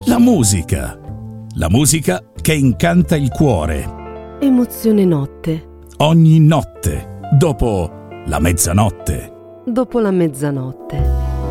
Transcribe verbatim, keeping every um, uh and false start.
La musica. La musica che incanta il cuore. Emozione notte. Ogni notte, dopo la mezzanotte. Dopo la mezzanotte.